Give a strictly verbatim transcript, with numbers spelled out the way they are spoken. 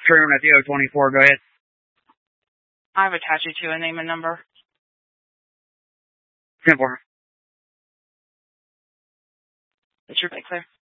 Truman at the O twenty-four, go ahead. I've attached you to a name and number. ten four. It's your clear.